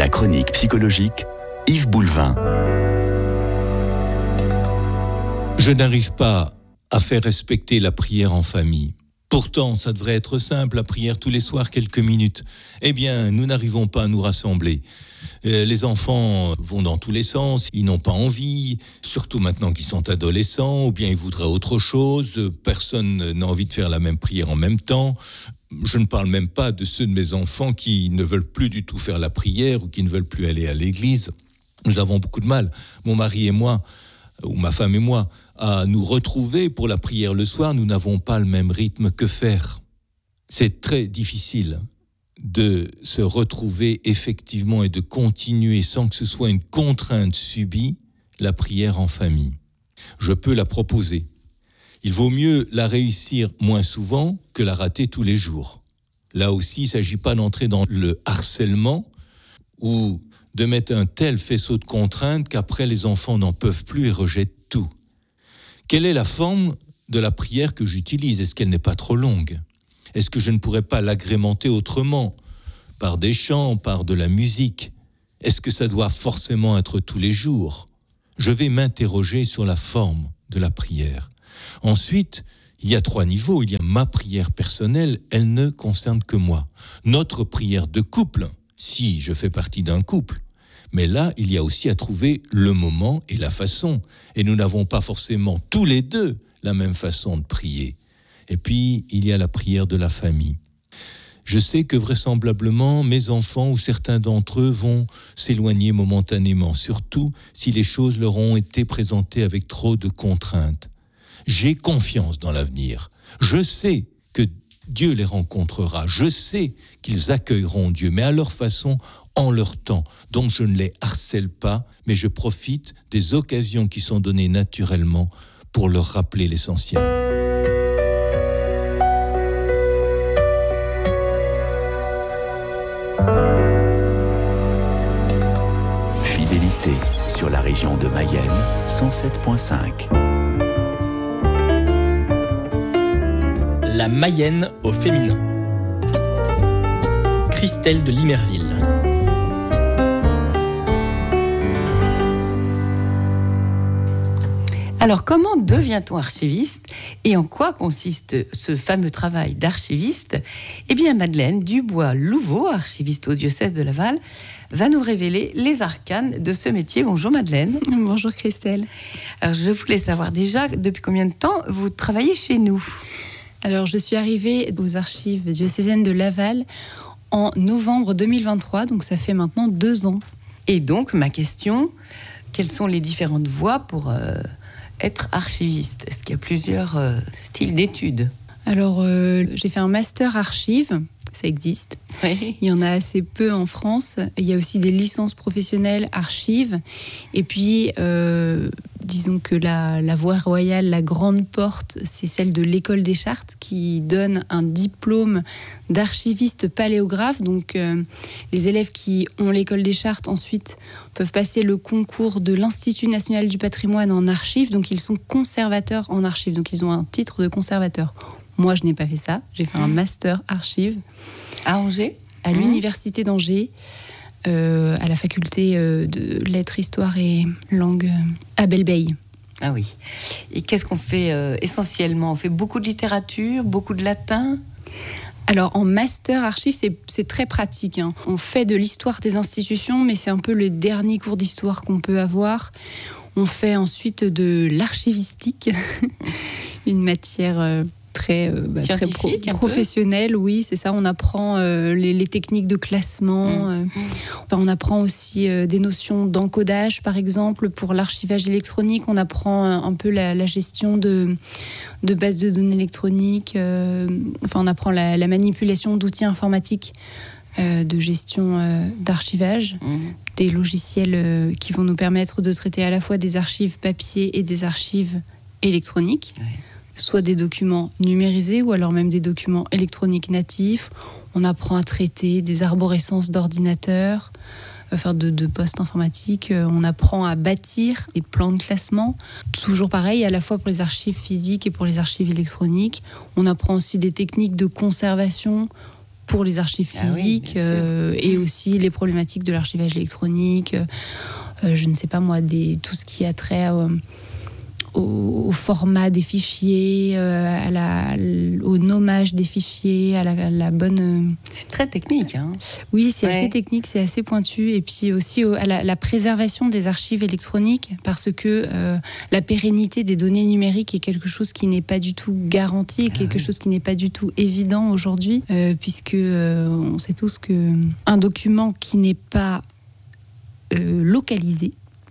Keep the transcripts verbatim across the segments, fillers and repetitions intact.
La chronique psychologique, Yves Boulevin. Je n'arrive pas à faire respecter la prière en famille. Pourtant, ça devrait être simple, la prière tous les soirs, quelques minutes. Eh bien, nous n'arrivons pas à nous rassembler. Euh, les enfants vont dans tous les sens, ils n'ont pas envie, surtout maintenant qu'ils sont adolescents, ou bien ils voudraient autre chose. Personne n'a envie de faire la même prière en même temps. Je ne parle même pas de ceux de mes enfants qui ne veulent plus du tout faire la prière ou qui ne veulent plus aller à l'église. Nous avons beaucoup de mal, mon mari et moi, ou ma femme et moi, à nous retrouver pour la prière le soir. Nous n'avons pas le même rythme. Que faire ? C'est très difficile de se retrouver effectivement et de continuer sans que ce soit une contrainte subie la prière en famille. Je peux la proposer. Il vaut mieux la réussir moins souvent que la rater tous les jours. Là aussi, il ne s'agit pas d'entrer dans le harcèlement ou de mettre un tel faisceau de contraintes qu'après les enfants n'en peuvent plus et rejettent tout. Quelle est la forme de la prière que j'utilise ? Est-ce qu'elle n'est pas trop longue ? Est-ce que je ne pourrais pas l'agrémenter autrement ? Par des chants, par de la musique ? Est-ce que ça doit forcément être tous les jours ? Je vais m'interroger sur la forme de la prière. Ensuite, il y a trois niveaux. Il y a ma prière personnelle, elle ne concerne que moi. Notre prière de couple, si je fais partie d'un couple. Mais là, il y a aussi à trouver le moment et la façon. Et nous n'avons pas forcément tous les deux la même façon de prier. Et puis, il y a la prière de la famille. Je sais que vraisemblablement, mes enfants ou certains d'entre eux vont s'éloigner momentanément, surtout si les choses leur ont été présentées avec trop de contraintes. J'ai confiance dans l'avenir. Je sais que Dieu les rencontrera. Je sais qu'ils accueilleront Dieu, mais à leur façon, en leur temps. Donc je ne les harcèle pas, mais je profite des occasions qui sont données naturellement pour leur rappeler l'essentiel. Fidélité sur la région de Mayenne, cent sept virgule cinq. La Mayenne au féminin. Christelle de Limerville. Alors, comment devient-on archiviste et en quoi consiste ce fameux travail d'archiviste ? Eh bien, Madeleine Dubois-Louveau, archiviste au diocèse de Laval, va nous révéler les arcanes de ce métier. Bonjour Madeleine. Bonjour Christelle. Alors, je voulais savoir déjà depuis combien de temps vous travaillez chez nous ? Alors, je suis arrivée aux archives diocésaines de Laval en novembre deux mille vingt-trois, donc ça fait maintenant deux ans. Et donc, ma question, quelles sont les différentes voies pour euh, être archiviste ? Est-ce qu'il y a plusieurs euh, styles d'études ? Alors, euh, j'ai fait un master archives, ça existe. Oui. Il y en a assez peu en France. Il y a aussi des licences professionnelles archives. Et puis, euh, disons que la, la voie royale, la grande porte, c'est celle de l'école des chartes qui donne un diplôme d'archiviste paléographe. Donc, euh, les élèves qui ont l'école des chartes ensuite peuvent passer le concours de l'Institut national du patrimoine en archives. Donc, ils sont conservateurs en archives. Donc, ils ont un titre de conservateur. Moi, je n'ai pas fait ça. J'ai fait un master archives. À Angers ? À mmh. l'université d'Angers, euh, à la faculté euh, de lettres, histoire et langue à Belleveille. Ah oui. Et qu'est-ce qu'on fait euh, essentiellement ? On fait beaucoup de littérature, beaucoup de latin ? Alors, en master archives, c'est, c'est très pratique. Hein. On fait de l'histoire des institutions, mais c'est un peu le dernier cours d'histoire qu'on peut avoir. On fait ensuite de l'archivistique, une matière... Euh, très, euh, bah, très pro- professionnel, oui, c'est ça. On apprend euh, les, les techniques de classement. Mmh. Euh, enfin, on apprend aussi euh, des notions d'encodage, par exemple, pour l'archivage électronique. On apprend un, un peu la, la gestion de, de bases de données électroniques. Euh, enfin, on apprend la, la manipulation d'outils informatiques euh, de gestion euh, d'archivage. Mmh. Des logiciels euh, qui vont nous permettre de traiter à la fois des archives papier et des archives électroniques. Ouais. Soit des documents numérisés ou alors même des documents électroniques natifs. On apprend à traiter des arborescences d'ordinateurs, enfin de, de postes informatiques. On apprend à bâtir des plans de classement. Toujours pareil, à la fois pour les archives physiques et pour les archives électroniques. On apprend aussi des techniques de conservation pour les archives physiques, ah oui, euh, et aussi les problématiques de l'archivage électronique, euh, je ne sais pas moi, des, tout ce qui a trait euh, au, au format des fichiers, euh, à la, au nommage des fichiers, à la, à la bonne... Euh... C'est très technique, hein. Oui, c'est ouais. assez technique, c'est assez pointu. Et puis aussi au, à la, la préservation des archives électroniques, parce que euh, la pérennité des données numériques est quelque chose qui n'est pas du tout garanti, quelque ah oui. chose qui n'est pas du tout évident aujourd'hui, euh, puisque euh, on sait tous qu'un document qui n'est pas euh, localisé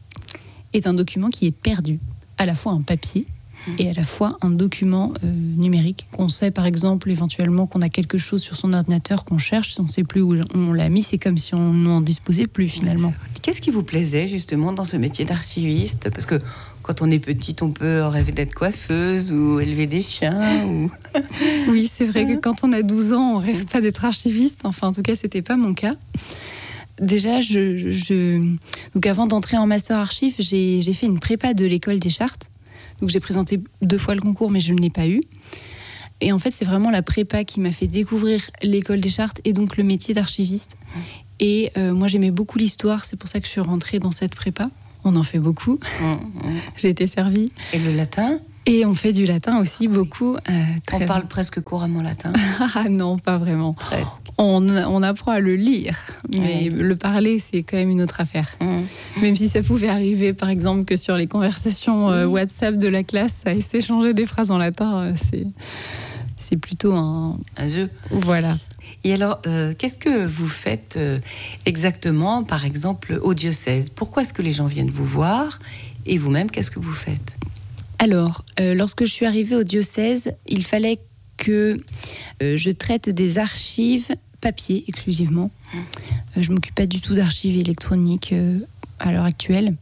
est un document qui est perdu. À la fois un papier et à la fois un document euh, numérique. On sait par exemple éventuellement qu'on a quelque chose sur son ordinateur qu'on cherche, si on ne sait plus où on l'a mis, c'est comme si on n'en disposait plus finalement. Qu'est-ce qui vous plaisait justement dans ce métier d'archiviste ? Parce que quand on est petite, on peut rêver d'être coiffeuse ou élever des chiens. Ou... Oui, c'est vrai que quand on a douze ans, on ne rêve pas d'être archiviste. Enfin, en tout cas, ce n'était pas mon cas. Déjà, je, je... Donc avant d'entrer en master archive, j'ai, j'ai fait une prépa de l'école des chartes. Donc j'ai présenté deux fois le concours, mais je ne l'ai pas eu. Et en fait, c'est vraiment la prépa qui m'a fait découvrir l'école des chartes et donc le métier d'archiviste. Et euh, moi, j'aimais beaucoup l'histoire, c'est pour ça que je suis rentrée dans cette prépa. On en fait beaucoup. Mmh, mmh. J'ai été servie. Et le latin ? Et on fait du latin aussi beaucoup. Euh, très on parle presque couramment latin. Ah non, pas vraiment. Presque. On, on apprend à le lire, mais mmh. le parler, c'est quand même une autre affaire. Mmh. Même si ça pouvait arriver, par exemple, que sur les conversations euh, mmh. WhatsApp de la classe, ça s'échangeait des phrases en latin, euh, c'est, c'est plutôt un... un jeu. Voilà. Et alors, euh, qu'est-ce que vous faites euh, exactement, par exemple, au diocèse ? Pourquoi est-ce que les gens viennent vous voir ? Et vous-même, qu'est-ce que vous faites ? Alors, euh, lorsque je suis arrivée au diocèse, il fallait que euh, je traite des archives papier exclusivement. Mmh. Euh, je ne m'occupe pas du tout d'archives électroniques euh, à l'heure actuelle.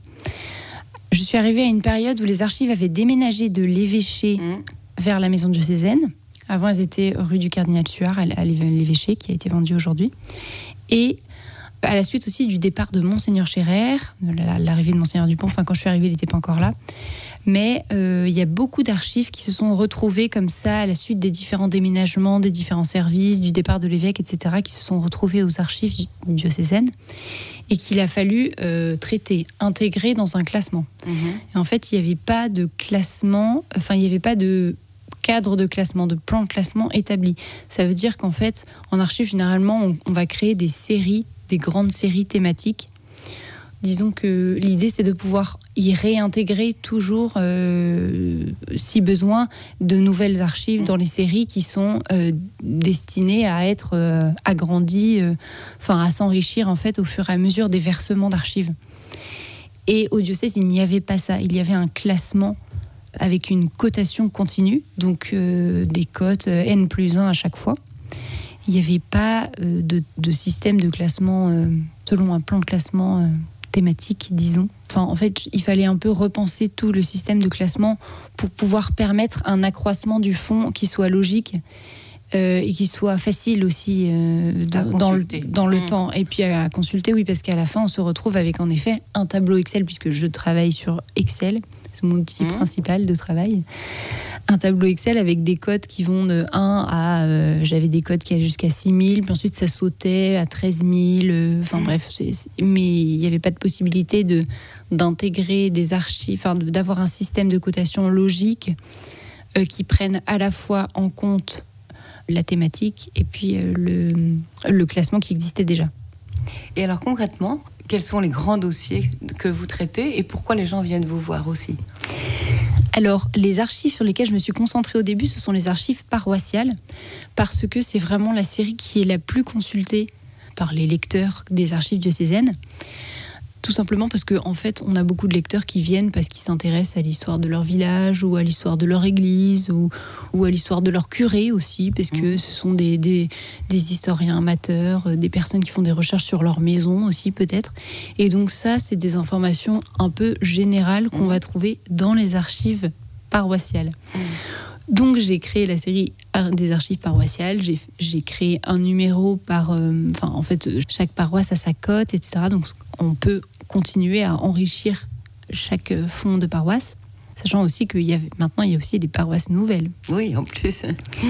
Je suis arrivée à une période où les archives avaient déménagé de l'évêché mmh. vers la maison diocésaine. Avant, elles étaient rue du Cardinal Suard, à l'évêché, qui a été vendu aujourd'hui. Et à la suite aussi du départ de Monseigneur Scherer, l'arrivée de Monseigneur Dupont, enfin quand je suis arrivée, il n'était pas encore là. Mais euh, il y a beaucoup d'archives qui se sont retrouvées comme ça à la suite des différents déménagements, des différents services, du départ de l'évêque, et cetera, qui se sont retrouvées aux archives diocésaines et qu'il a fallu euh, traiter, intégrer dans un classement. Mmh. Et en fait, il n'y avait pas de classement, enfin, il n'y avait pas de cadre de classement, de plan de classement établi. Ça veut dire qu'en fait, en archives, généralement, on, on va créer des séries, des grandes séries thématiques. Disons que l'idée, c'est de pouvoir y réintégrer toujours, euh, si besoin, de nouvelles archives dans les séries qui sont euh, destinées à être euh, agrandies, euh, enfin à s'enrichir en fait au fur et à mesure des versements d'archives. Et au diocèse, il n'y avait pas ça. Il y avait un classement avec une cotation continue, donc euh, des cotes euh, N plus un à chaque fois. Il n'y avait pas euh, de, de système de classement euh, selon un plan de classement euh, thématique, disons. Enfin, en fait, il fallait un peu repenser tout le système de classement pour pouvoir permettre un accroissement du fond qui soit logique euh, et qui soit facile aussi euh, dans, dans le, dans le mmh. temps. Et puis à consulter, oui, parce qu'à la fin, on se retrouve avec en effet un tableau Excel, puisque je travaille sur Excel. C'est mon outil mmh. principal de travail. Un tableau Excel avec des codes qui vont de un à... Euh, j'avais des codes qui allaient jusqu'à six mille, puis ensuite ça sautait à treize mille. Euh, enfin mmh. bref, c'est, c'est, mais il n'y avait pas de possibilité de, d'intégrer des archives, enfin d'avoir un système de cotation logique euh, qui prenne à la fois en compte la thématique et puis euh, le, le classement qui existait déjà. Et alors concrètement, quels sont les grands dossiers que vous traitez et pourquoi les gens viennent vous voir aussi ? Alors, les archives sur lesquelles je me suis concentrée au début, ce sont les archives paroissiales, parce que c'est vraiment la série qui est la plus consultée par les lecteurs des archives diocésaines. Tout simplement parce qu'en en fait, on a beaucoup de lecteurs qui viennent parce qu'ils s'intéressent à l'histoire de leur village ou à l'histoire de leur église ou, ou à l'histoire de leur curé aussi, parce que ce sont des, des, des historiens amateurs, des personnes qui font des recherches sur leur maison aussi peut-être. Et donc ça, c'est des informations un peu générales qu'on va trouver dans les archives paroissiales. Donc j'ai créé la série des archives paroissiales, j'ai, j'ai créé un numéro par... Euh, enfin, en fait, chaque paroisse a sa cote, et cetera. Donc on peut continuer à enrichir chaque fonds de paroisse. Sachant aussi qu'il y a, maintenant, il y a aussi des paroisses nouvelles. Oui, en plus.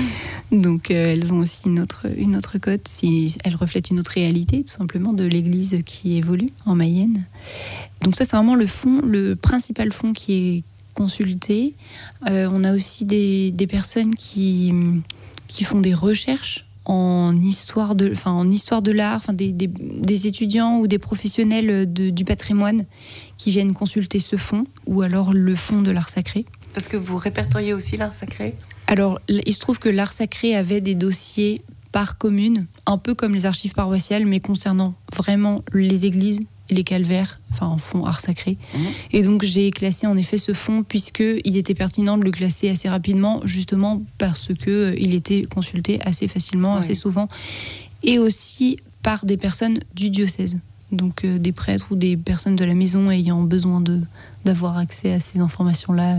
Donc, euh, elles ont aussi une autre, une autre cote. Si elles reflètent une autre réalité, tout simplement, de l'Église qui évolue en Mayenne. Donc ça, c'est vraiment le fond, le principal fond qui est consulté. Euh, on a aussi des, des personnes qui, qui font des recherches en histoire de, enfin, en histoire de l'art, enfin, des, des, des étudiants ou des professionnels de, du patrimoine qui viennent consulter ce fonds, ou alors le fonds de l'art sacré. Parce que vous répertoriez aussi l'art sacré ? Alors, il se trouve que l'art sacré avait des dossiers par commune, un peu comme les archives paroissiales, mais concernant vraiment les églises, les calvaires, enfin en fonds art sacré. Mmh. Et donc j'ai classé en effet ce fonds puisqu'il était pertinent de le classer assez rapidement, justement parce qu'il était consulté assez facilement, oui. assez souvent, et aussi par des personnes du diocèse. Donc euh, des prêtres ou des personnes de la maison ayant besoin de, d'avoir accès à ces informations-là.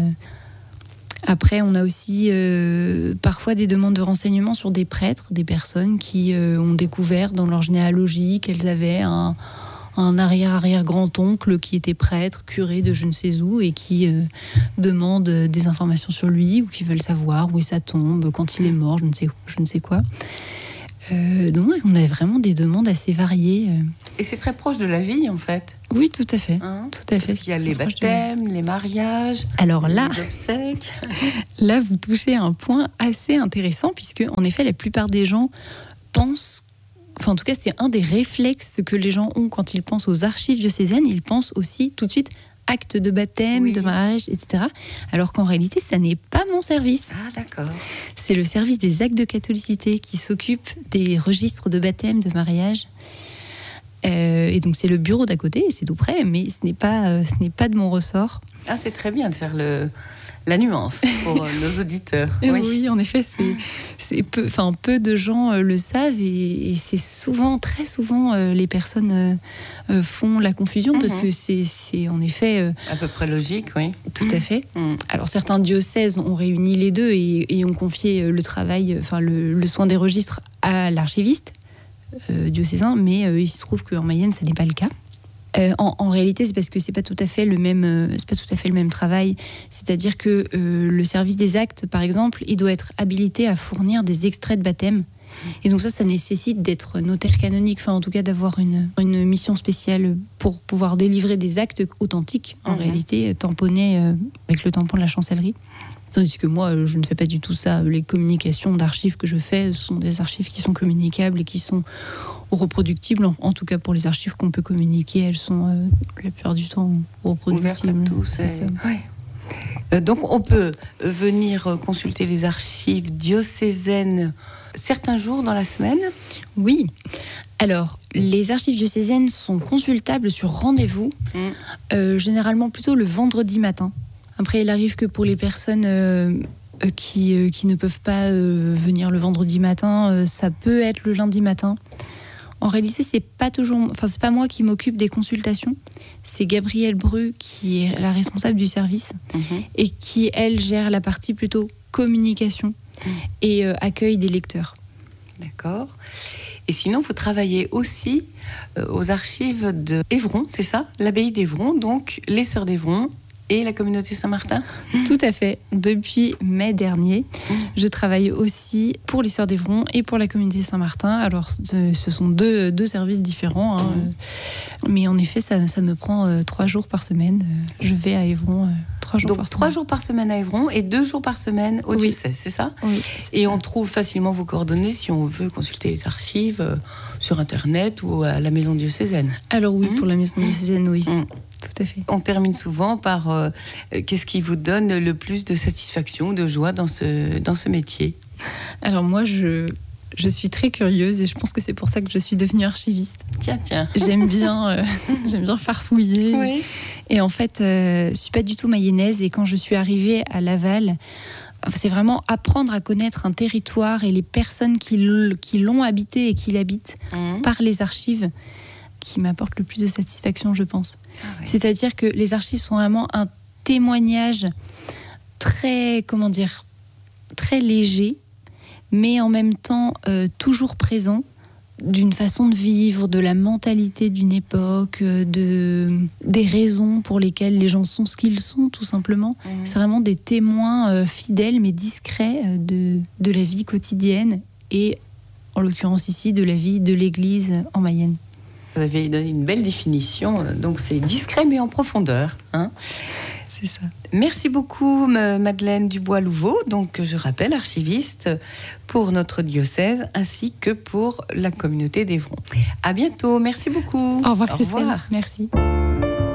Après, on a aussi euh, parfois des demandes de renseignements sur des prêtres, des personnes qui euh, ont découvert dans leur généalogie qu'elles avaient un un arrière-arrière-grand-oncle qui était prêtre, curé de je ne sais où, et qui euh, demande des informations sur lui, ou qui veulent savoir où est sa tombe, quand il est mort, je ne sais, je ne sais quoi. Euh, donc on a vraiment des demandes assez variées. Et c'est très proche de la vie, en fait. Oui, tout à fait. Hein, tout à fait. Parce qu'il y a les baptêmes, les mariages, Alors là, les obsèques. Là, vous touchez à un point assez intéressant, puisque, en effet, la plupart des gens pensent, enfin en tout cas c'est un des réflexes que les gens ont quand ils pensent aux archives diocésaines, ils pensent aussi tout de suite actes de baptême, oui. de mariage, et cetera. Alors qu'en réalité, ça n'est pas mon service. Ah d'accord. C'est le service des actes de catholicité qui s'occupe des registres de baptême, de mariage. Euh, et donc c'est le bureau d'à côté, c'est tout près, mais ce n'est pas, euh, ce n'est pas de mon ressort. Ah, c'est très bien de faire le... la nuance pour nos auditeurs. Oui. oui, en effet, c'est, c'est peu, enfin, peu de gens euh, le savent et, et c'est souvent, très souvent, euh, les personnes euh, euh, font la confusion mm-hmm. parce que c'est, c'est en effet... Euh, à peu près logique, oui. Tout mm-hmm. à fait. Mm. Alors certains diocèses ont réuni les deux et, et ont confié le travail, enfin le, le soin des registres à l'archiviste euh, diocésain, mais euh, il se trouve qu'en Mayenne, ça n'est pas le cas. Euh, en, en réalité, c'est parce que c'est pas tout à fait le même, euh, c'est pas tout à fait le même travail. C'est-à-dire que euh, le service des actes, par exemple, il doit être habilité à fournir des extraits de baptême. Et donc ça, ça nécessite d'être notaire canonique, enfin en tout cas d'avoir une, une mission spéciale pour pouvoir délivrer des actes authentiques, en mmh. réalité, tamponnés euh, avec le tampon de la chancellerie. Tandis que moi, je ne fais pas du tout ça. Les communications d'archives que je fais sont des archives qui sont communicables et qui sont reproductibles. En tout cas, pour les archives qu'on peut communiquer, elles sont euh, la plupart du temps reproductibles. Ouvertes à tous. C'est ça. Ouais. Euh, donc, on peut venir consulter les archives diocésaines certains jours dans la semaine ? Oui. Alors, les archives diocésaines sont consultables sur rendez-vous, mmh. euh, généralement plutôt le vendredi matin. Après, il arrive que pour les personnes euh, qui, euh, qui ne peuvent pas euh, venir le vendredi matin, euh, ça peut être le lundi matin. En réalité, c'est pas toujours, enfin c'est pas moi qui m'occupe des consultations, c'est Gabrielle Bru qui est la responsable du service mmh. et qui elle gère la partie plutôt communication mmh. et euh, accueil des lecteurs. D'accord. Et sinon, vous travaillez aussi euh, aux archives de Évron, c'est ça ? L'abbaye d'Évron, donc les Sœurs d'Évron. Et la communauté Saint-Martin ? Tout à fait. Depuis mai dernier, mmh. je travaille aussi pour les Sœurs d'Évron et pour la communauté Saint-Martin. Alors, ce sont deux, deux services différents. Hein. Mmh. Mais en effet, ça, ça me prend euh, trois jours par semaine. Je vais à Évron euh, trois jours Donc, par semaine. trois jours par semaine à Évron et deux jours par semaine au oui. diocèse, c'est ça ? Oui. Et on trouve facilement vos coordonnées si on veut consulter les archives euh, sur Internet ou à la maison diocésaine. Alors oui, mmh. pour la maison mmh. diocésaine, oui. Mmh. Tout à fait. On termine souvent par euh, qu'est-ce qui vous donne le plus de satisfaction, de joie dans ce, dans ce métier ? Alors moi, je, je suis très curieuse et je pense que c'est pour ça que je suis devenue archiviste. Tiens, tiens. J'aime bien, euh, j'aime bien farfouiller. Oui. Et en fait, euh, je ne suis pas du tout mayonnaise et quand je suis arrivée à Laval, c'est vraiment apprendre à connaître un territoire et les personnes qui, l- qui l'ont habité et qui l'habitent mmh. par les archives qui m'apporte le plus de satisfaction, je pense. Ah ouais. C'est-à-dire que les archives sont vraiment un témoignage très, comment dire, très léger, mais en même temps euh, toujours présent d'une façon de vivre, de la mentalité d'une époque, de, des raisons pour lesquelles les gens sont ce qu'ils sont, tout simplement. Mmh. C'est vraiment des témoins euh, fidèles mais discrets de, de la vie quotidienne et, en l'occurrence ici, de la vie de l'Église en Mayenne. Vous avez donné une belle définition, donc c'est discret mais en profondeur, hein. C'est ça. Merci beaucoup Madeleine Dubois-Louveau, donc je rappelle archiviste pour notre diocèse ainsi que pour la communauté d'Évron. À bientôt, merci beaucoup. Au revoir. Au revoir. Merci.